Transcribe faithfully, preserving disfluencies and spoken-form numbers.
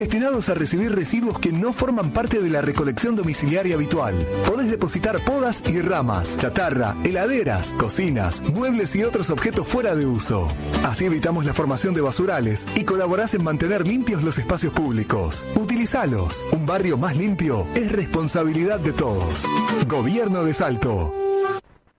Destinados a recibir residuos que no forman parte de la recolección domiciliaria habitual. Podés depositar podas y ramas, chatarra, heladeras, cocinas, muebles y otros objetos fuera de uso. Así evitamos la formación de basurales y colaborás en mantener limpios los espacios públicos. Utilizalos. Un barrio más limpio es responsabilidad de todos. Gobierno de Salto.